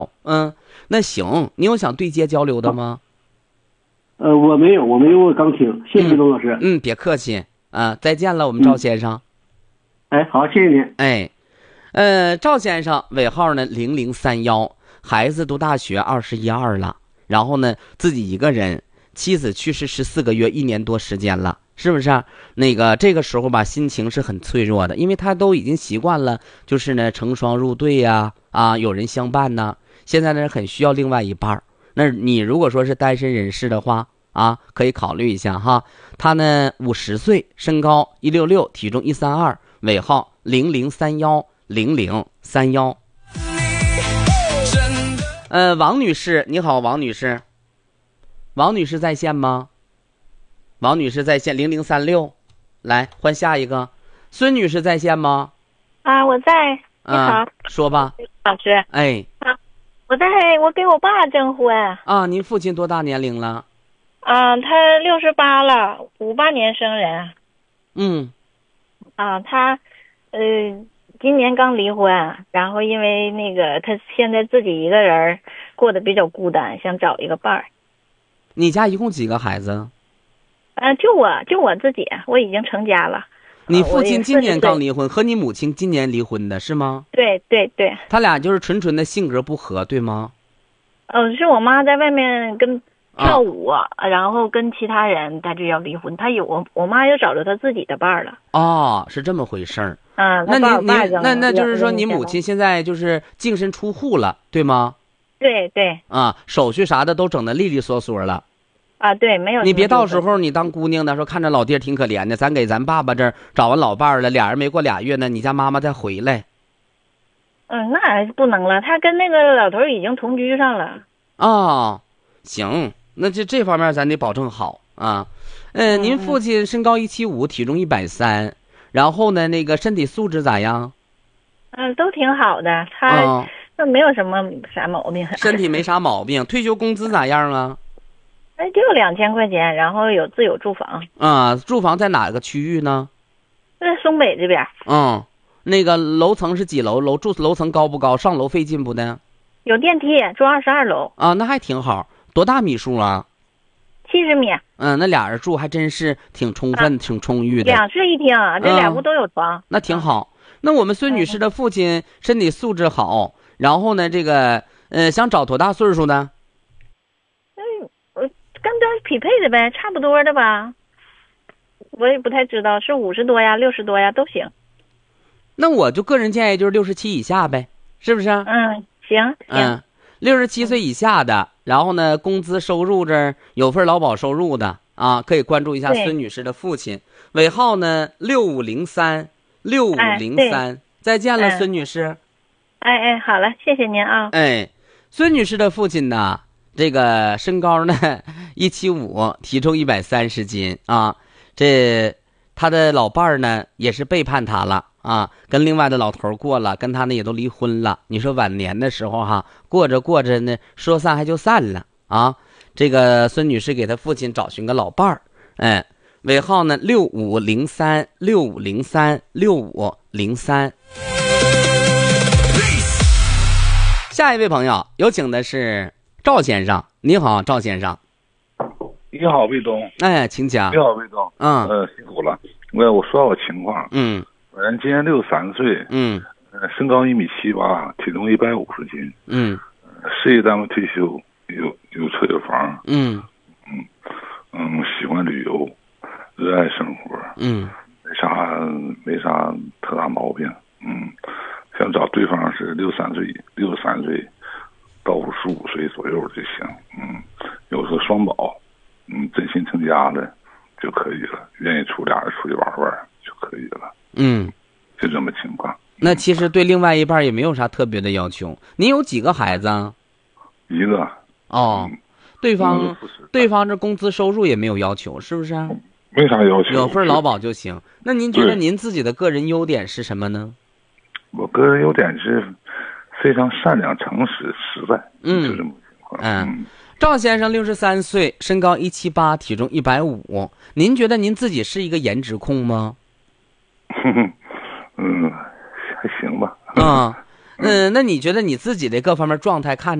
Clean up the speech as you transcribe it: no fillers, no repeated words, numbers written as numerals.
嗯，那行，你有想对接交流的吗？ 我没有，我刚听，谢谢董老师。 别客气啊，再见了，我们赵先生。 哎，好，谢谢您。 哎，赵先生尾号呢0031，孩子读大学21、22了，然后呢自己一个人，妻子去世14个月，1年多时间了，是不是？那个这个时候吧，心情是很脆弱的，因为他都已经习惯了，就是呢成双入对呀，有人相伴呢。现在呢很需要另外一半。那你如果说是单身人士的话可以考虑一下哈。他呢50岁，身高166，体重132，尾号00310031。王女士，你好，王女士。王女士在线吗？王女士在线0036，来换下一个。孙女士在线吗？ 我在。你好， 说吧， 老师。 哎， 我给我爸征婚。 您父亲多大年龄了？ 他68了，58年生人。他今年刚离婚，然后因为那个他现在自己一个人过得比较孤单，想找一个伴儿。 你家一共几个孩子？ 就我自己，我已经成家了。 你父亲今年刚离婚，和你母亲今年离婚的是吗？ 对对对。 他俩就是纯纯的性格不合，对吗？ 是我妈在外面跟跳舞，然后跟其他人，他就要离婚。我妈又找着他自己的伴儿了。 是这么回事儿。 那就是说你母亲现在就是净身出户了，对吗？ 对对。 手续啥的都整得利利索索了。 对，没有。 你别到时候你当姑娘的说看着老爹挺可怜的，咱给咱爸爸这儿找完老伴儿了，俩人没过2月呢，你家妈妈再回来。 那不能了，他跟那个老头已经同居上了。 行，那这方面咱得保证好啊。您父亲身高175，体重130，然后呢，那个身体素质咋样？ 都挺好的，他没有啥毛病， 身体没啥毛病。退休工资咋样啊？ 就2000块钱，然后有自有住房。 住房在哪个区域呢？ 在松北这边。 那个楼层是几楼？楼层高不高？上楼费劲不的？ 有电梯，住22楼。 那还挺好。多大米数啊 ？70米。 那俩人住还真是挺充分、挺充裕的。 2室1厅，这2屋都有床。 那挺好。那我们孙女士的父亲身体素质好，然后呢，这个想找多大岁数的？ 跟他匹配的呗，差不多的吧。我也不太知道是50多呀、60多呀都行。 那我就个人建议就是67以下呗，是不是？ 行。 67岁以下的，然后呢，工资收入这儿有份劳保收入的可以关注一下孙女士的父亲，尾号呢65036503。再见了，孙女士。 好了，谢谢您啊。 孙女士的父亲呢，这个身高呢175，体重130斤这他的老伴儿呢也是背叛他了跟另外的老头过了，跟他呢也都离婚了。你说晚年的时候过着呢，说散还就散了这个孙女士给他父亲找寻个老伴儿，尾号呢650365036503。下一位朋友有请的是赵先生。你好，赵先生。 你好，魏东。 请讲。 你好，魏东。辛苦了。我说我情况。我今年63岁。身高1.78米，体重150斤。事业单位退休，有车有房。喜欢旅游，热爱生活。没啥特大毛病。想找对方是63岁到55岁左右就行。有个双保，真心成家的就可以了，愿意俩人出去玩玩就可以了。就这么情况。 那其实对另外一半也没有啥特别的要求。你有几个孩子啊 ？1个。 对方这工资收入也没有要求，是不是？ 没啥要求， 有份劳保就行。那您觉得您自己的个人优点是什么呢？ 我个人优点是非常善良、诚实、实在。就这么情况。 赵先生63岁，身高178，体重150。您觉得您自己是一个颜值控吗？ 还行吧。 那你觉得你自己的各方面状态看